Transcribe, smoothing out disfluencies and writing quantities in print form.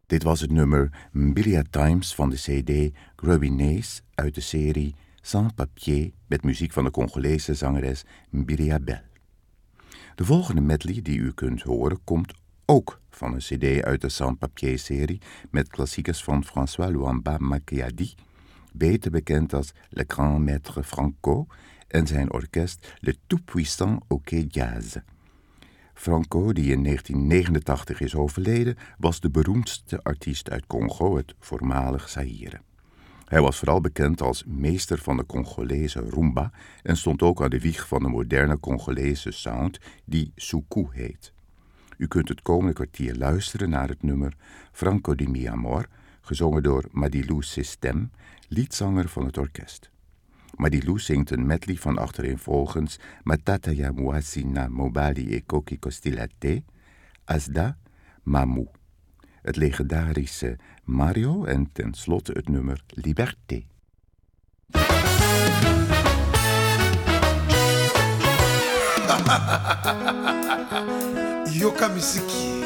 Dit was het nummer Mbilia Times van de CD Grubinés uit de serie Sans Papier met muziek van de Congolese zangeres Mbilia Bel. De volgende medley die u kunt horen komt ook van een CD uit de Sans Papier-serie met klassiekers van François Luamba Macchiadi, beter bekend als Le Grand Maître Franco en zijn orkest Le Tout-Puissant Hockey Jazz. Franco, die in 1989 is overleden, was de beroemdste artiest uit Congo, het voormalig Zaïre. Hij was vooral bekend als meester van de Congolese rumba en stond ook aan de wieg van de moderne Congolese sound die soukous heet. U kunt het komende kwartier luisteren naar het nummer Franco di mi amor, gezongen door Madilou System, liedzanger van het orkest. Madilou zingt een medley van achtereenvolgens Matata ya Mwasi na Mobali e Koki Kostilate, Asda, Mamou, het legendarische Mario en tenslotte het nummer Liberté. Yoka Misiki.